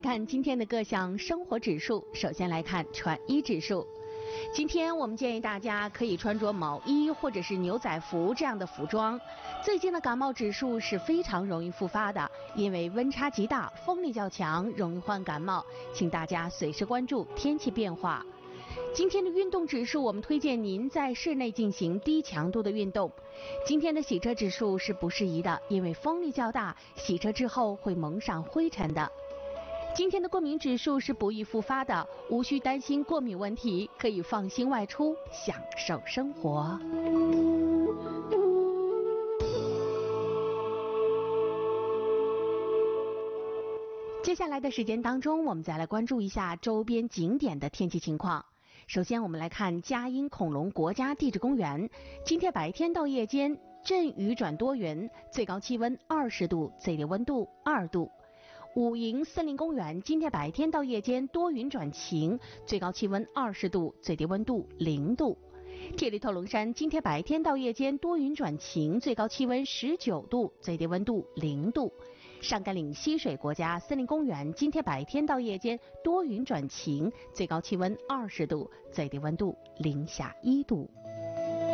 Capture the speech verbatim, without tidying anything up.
看今天的各项生活指数，首先来看穿衣指数。今天我们建议大家可以穿着毛衣或者是牛仔服这样的服装。最近的感冒指数是非常容易复发的，因为温差极大，风力较强，容易患感冒，请大家随时关注天气变化。今天的运动指数，我们推荐您在室内进行低强度的运动。今天的洗车指数是不适宜的，因为风力较大，洗车之后会蒙上灰尘的。今天的过敏指数是不易复发的，无需担心过敏问题，可以放心外出，享受生活。接下来的时间当中，我们再来关注一下周边景点的天气情况。首先我们来看佳音恐龙国家地质公园，今天白天到夜间阵雨转多云，最高气温二十度，最低温度二度。武营森林公园今天白天到夜间多云转晴，最高气温二十度，最低温度零度。铁力特龙山今天白天到夜间多云转晴，最高气温十九度，最低温度零度。上甘岭溪水国家森林公园今天白天到夜间多云转晴，最高气温二十度，最低温度零下一度。